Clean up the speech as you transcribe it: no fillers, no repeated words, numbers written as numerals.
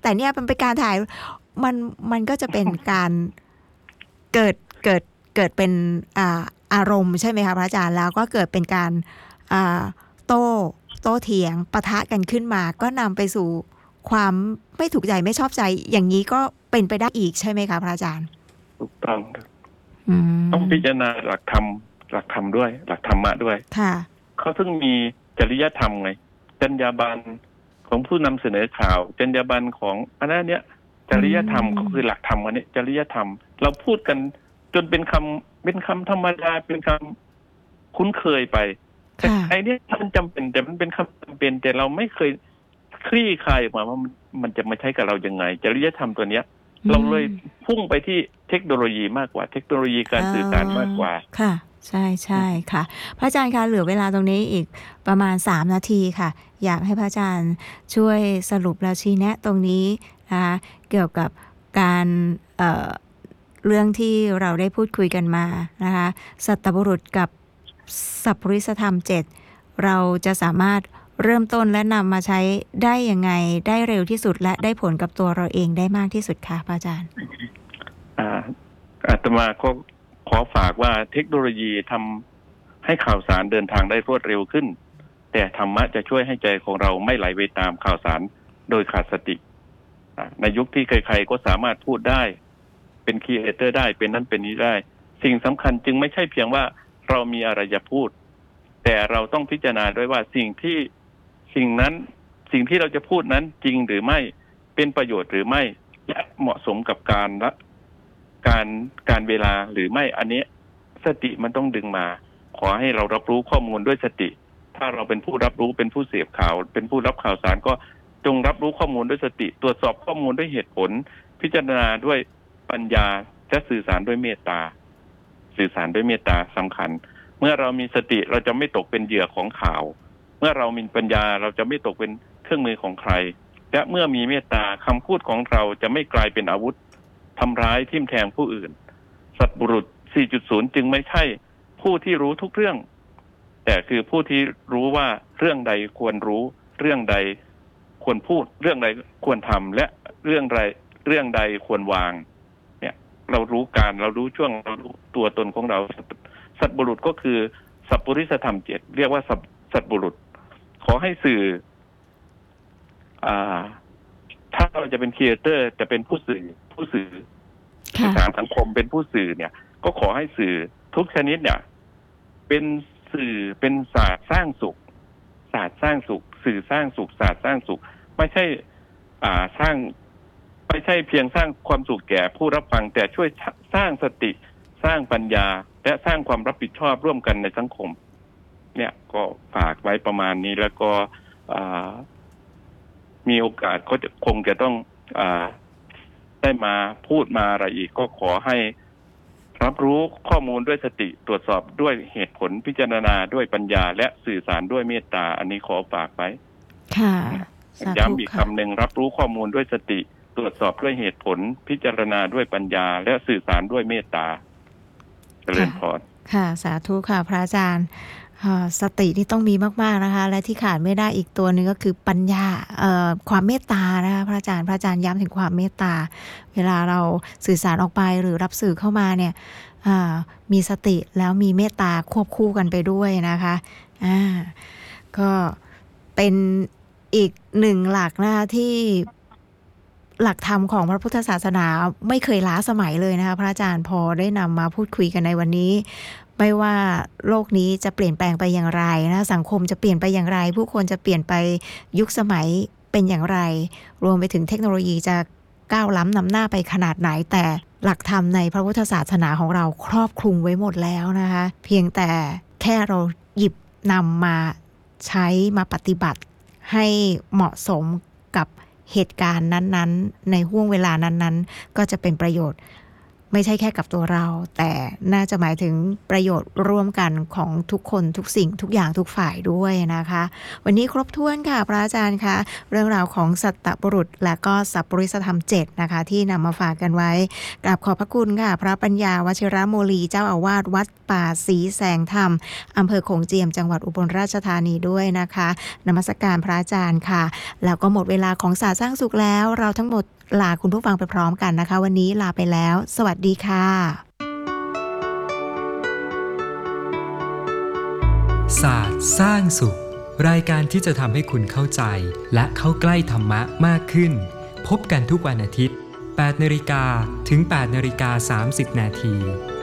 แต่เนี่ยมันเป็นการถ่ายมันก็จะเป็นการเกิดเกิดเป็นอารมณ์ใช่ไหมคะพระอาจารย์แล้วก็เกิดเป็นการโต้เถียงปะทะกันขึ้นมาก็นำไปสู่ความไม่ถูกใจไม่ชอบใจอย่างนี้ก็เป็นไปได้อีกใช่ไหมคะพระอาจารย์ถูกต้องต้องพิจารณาหลักธรรมด้วยหลักธรรมะด้วยค่ะเขาซึ่งมีจริยธรรมไงจรรยาบรรณของผู้นำเสนอข่าวจรรยาบรรณของอันนั้นเนี้ยจริยธรรมก็คือหลักธรรมอันนี้จริยธรรมเราพูดกันจนเป็นคำธรรมดาเป็นคำคุ้นเคยไปแต่ไอ้นี้มันจำเป็นแต่มันเป็นคำจำเป็นแต่เราไม่เคยคลี่คลายออกมาว่ามันจะมาใช้กับเรายังไงจริยธรรมตัวเนี้ยเราเลยพุ่งไปที่เทคโนโลยีมากกว่าเทคโนโลยีการสื่อสารมากกว่าค่ะใช่ใช่ค่ะพระอาจารย์คะเหลือเวลาตรงนี้อีกประมาณ3 นาทีค่ะอยากให้พระอาจารย์ช่วยสรุปและชี้แนะตรงนี้นะคะเกี่ยวกับการเรื่องที่เราได้พูดคุยกันมานะคะสัตบุรุษกับสัพพุริสธรรม7เราจะสามารถเริ่มต้นและนำมาใช้ได้ยังไงได้เร็วที่สุดและได้ผลกับตัวเราเองได้มากที่สุดค่ะพระอาจารย์อาตมาก็ขอฝากว่าเทคโนโลยีทำให้ข่าวสารเดินทางได้รวดเร็วขึ้นแต่ธรรมะจะช่วยให้ใจของเราไม่ไหลไปตามข่าวสารโดยขาดสติในยุคที่ใครๆก็สามารถพูดได้เป็นครีเอเตอร์ได้เป็นนั้นเป็นนี้ได้สิ่งสำคัญจึงไม่ใช่เพียงว่าเรามีอะไรจะพูดแต่เราต้องพิจารณาด้วยว่าสิ่งที่เราจะพูดนั้นจริงหรือไม่เป็นประโยชน์หรือไม่และเหมาะสมกับการเวลาหรือไม่อันนี้สติมันต้องดึงมาขอให้เรารับรู้ข้อมูลด้วยสติถ้าเราเป็นผู้รับรู้เป็นผู้เสพข่าวเป็นผู้รับข่าวสารก็จงรับรู้ข้อมูลด้วยสติตรวจสอบข้อมูลด้วยเหตุผลพิจารณาด้วยปัญญาและสื่อสารด้วยเมตตาสื่อสารด้วยเมตตาสำคัญเมื่อเรามีสติเราจะไม่ตกเป็นเหยื่อของข่าวเมื่อเรามีปัญญาเราจะไม่ตกเป็นเครื่องมือของใครและเมื่อมีเมตตาคำพูดของเราจะไม่กลายเป็นอาวุธทำร้ายทิ่มแทงผู้อื่นสัตบุรุษ 4.0 จึงไม่ใช่ผู้ที่รู้ทุกเรื่องแต่คือผู้ที่รู้ว่าเรื่องใดควรรู้เรื่องใดควรพูดเรื่องใดควรทำและเรื่องใดควรวางเนี่ยเรารู้เรารู้ช่วงเรารู้ตัวตนของเราสัตบุรุษก็คือสัพพุริสธรรม7เรียกว่าสัตบุรุษขอให้สื่อถ้าเราจะเป็นครีเอเตอร์จะเป็นผู้สื่อสารสังคมเป็นผู้สื่อเนี่ยก็ขอให้สื่อทุกชนิดเนี่ยเป็นสื่อเป็นศาสตร์สร้างสุขสื่อสร้างสุขศาสตร์สร้างสุขไม่ใช่ไม่ใช่เพียงสร้างความสุขแก่ผู้รับฟังแต่ช่วยสร้างสติสร้างปัญญาและสร้างความรับผิดชอบร่วมกันในสังคมเนี่ยก็ฝากไว้ประมาณนี้แล้วก็มีโอกาสก็คงจะต้องได้มาพูดมาอะไรอีกก็ขอให้รับรู้ข้อมูลด้วยสติตรวจสอบด้วยเหตุผลพิจารณาด้วยปัญญาและสื่อสารด้วยเมตตาอันนี้ขอฝากไว้ค่ะย้ำอีกคำหนึ่งรับรู้ข้อมูลด้วยสติตรวจสอบด้วยเหตุผลพิจารณาด้วยปัญญาและสื่อสารด้วยเมตตาเจริญพรค่ะสาธุค่ะพระอาจารย์สติที่ต้องมีมากๆนะคะและที่ขาดไม่ได้อีกตัวนึงก็คือปัญญาความเมตตานะคะพระอาจารย์ย้ำถึงความเมตตาเวลาเราสื่อสารออกไปหรือรับสื่อเข้ามาเนี่ยมีสติแล้วมีเมตตาควบคู่กันไปด้วยนะคะก็เป็นอีกหนึ่งหลักนะคะที่หลักธรรมของพระพุทธศาสนาไม่เคยล้าสมัยเลยนะคะพระอาจารย์พอได้นำมาพูดคุยกันในวันนี้ไม่ว่าโลกนี้จะเปลี่ยนแปลงไปอย่างไรนะสังคมจะเปลี่ยนไปอย่างไรผู้คนจะเปลี่ยนไปยุคสมัยเป็นอย่างไรรวมไปถึงเทคโนโลยีจะก้าวล้ำนำหน้าไปขนาดไหนแต่หลักธรรมในพระพุทธศาสนาของเราครอบคลุมไว้หมดแล้วนะคะเพียงแต่แค่เราหยิบนำมาใช้มาปฏิบัติให้เหมาะสมกับเหตุการณ์นั้นๆในห่วงเวลานั้นๆก็จะเป็นประโยชน์ไม่ใช่แค่กับตัวเราแต่น่าจะหมายถึงประโยชน์ร่วมกันของทุกคนทุกสิ่งทุกอย่างทุกฝ่ายด้วยนะคะวันนี้ครบถ้วนค่ะพระอาจารย์คะเรื่องราวของสัตตบุรุษและก็สัพปริสธรรม7นะคะที่นำมาฝากกันไว้กราบขอบพระคุณค่ะพระปัญญาวชิรโมลีเจ้าอาวาสวัดป่าศรีแสงธรรมอำเภอโขงเจียมจังหวัดอุบลราชธานีด้วยนะคะนมัสการพระอาจารย์ค่ะแล้วก็หมดเวลาของศาสตร์สร้างสุขแล้วเราทั้งหมดลาคุณผู้ฟังไปพร้อมกันนะคะวันนี้ลาไปแล้วสวัสดีค่ะศาสตร์สร้างสุขรายการที่จะทำให้คุณเข้าใจและเข้าใกล้ธรรมะมากขึ้นพบกันทุกวันอาทิตย์ 8:00 น. ถึง 8:30 น.